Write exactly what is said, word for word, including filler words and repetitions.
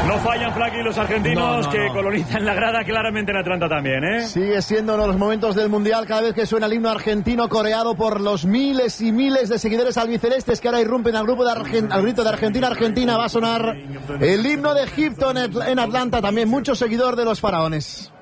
No fallan, Flaky, los argentinos no, no, que no. colonizan la grada claramente en Atlanta también, ¿eh? Sigue siendo uno de los momentos del Mundial cada vez que suena el himno argentino coreado por los miles y miles de seguidores albicelestes que ahora irrumpen al grupo de Argen- al grito de Argentina, Argentina. Va a sonar el himno de Egipto en, en Atlanta, también mucho seguidor de los faraones.